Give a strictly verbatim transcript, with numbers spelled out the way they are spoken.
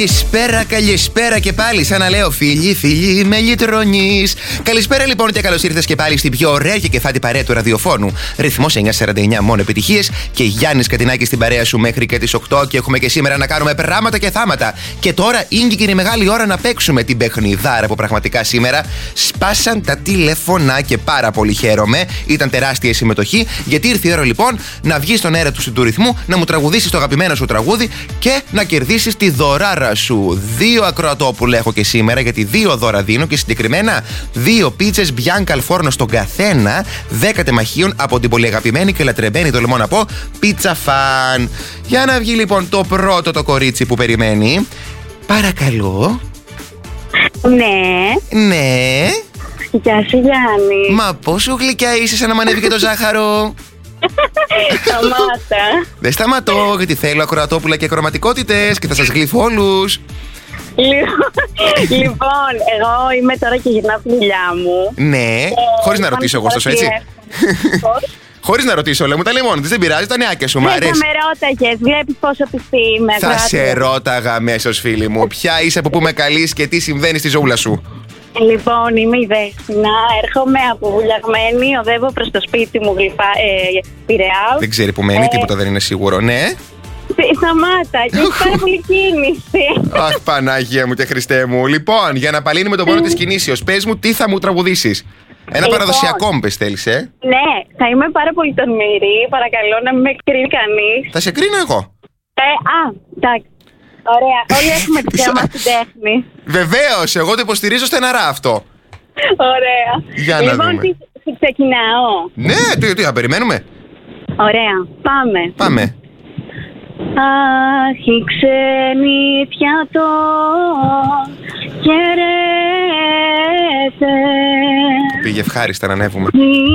Καλησπέρα, καλησπέρα και πάλι. Σαν να λέω φίλοι, φίλοι με λιτρονείς. Καλησπέρα λοιπόν και καλώς ήρθες και πάλι στην πιο ωραία και κεφάτη παρέα του ραδιοφώνου. Ρυθμός εννιακόσια σαράντα εννιά, μόνο επιτυχίες. Και Γιάννης Κατινάκης στην παρέα σου μέχρι και τις οκτώ. Και έχουμε και σήμερα να κάνουμε πράγματα και θάματα. Και τώρα είναι και η μεγάλη ώρα να παίξουμε την παιχνιδάρα που πραγματικά σήμερα σπάσαν τα τηλεφωνά και πάρα πολύ χαίρομαι. Ήταν τεράστια η συμμετοχή. Γιατί ήρθε η ώρα λοιπόν να βγεις στον αέρα του, του ρυθμού, να μου τραγουδήσεις το αγαπημένο σου τραγούδι και να κερδίσεις τη δωράρα σου. Δύο ακροατόπουλα έχω και σήμερα, γιατί δύο δώρα δίνω και συγκεκριμένα δύο πίτσες Bianca al Forno στον καθένα, δέκα τεμαχίων από την πολύ αγαπημένη και λατρεμένη, τολμώ να πω, Pizza Fan. Για να βγει λοιπόν το πρώτο το κορίτσι που περιμένει. Παρακαλώ. Ναι. Ναι. Γεια σου Γιάννη. Μα πόσο γλυκιά είσαι, σαν να μ' ανέβηκε το ζάχαρο. Σταμάτα. Δεν σταματώ, γιατί θέλω ακροατόπουλα και χρωματικότητες και θα σας γλύφω όλους. Λοιπόν, εγώ είμαι τώρα και γυρνάω από τη δουλειά μου. Ναι, χωρίς να ρωτήσω εγώ, ωστόσο, έτσι. Χωρίς να ρωτήσω, λέω μου τα λεμόνι, δεν πειράζει, τα νεάκια σου, μ' αρέσει. Δεν θα με ρώταγες, βλέπεις πόσο πιστή είμαι. Θα σε ρώταγα αμέσως, φίλη μου. Ποια είσαι, από πού με καλείς και τι συμβαίνει στη ζωούλα σου. Λοιπόν, είμαι η Δέσποινα, έρχομαι από Βουλιαγμένη, οδεύω προς το σπίτι μου γλυφά, ε, Πειραιά. Δεν ξέρει που μένει, ε... τίποτα δεν είναι σίγουρο, ναι. Σταμάτα, και έχει πάρα πολύ κίνηση. Αχ, Πανάγια μου και Χριστέ μου. Λοιπόν, για να παλύνουμε τον πόνο της κινήσεως, πες μου τι θα μου τραγουδήσεις. Ένα λοιπόν, παραδοσιακό μου πες θέλεις, ε. Ναι, θα είμαι πάρα πολύ τολμηρή, παρακαλώ να μην με κρίνει κανείς. Θα σε κρίνω εγώ. Ε, α, εντάξει. Ωραία, όλοι έχουμε τη θέμα στην τέχνη. Βεβαίως, εγώ το υποστηρίζω στεναρά αυτό. Ωραία. Για να λοιπόν, δούμε. Τι, τι ξεκινάω. Ναι, τι, τι θα περιμένουμε. Ωραία, πάμε. Πάμε. Αχ, η ξενιτιά το χαιρέτε. Πήγε ευχάριστα να ανέβουμε.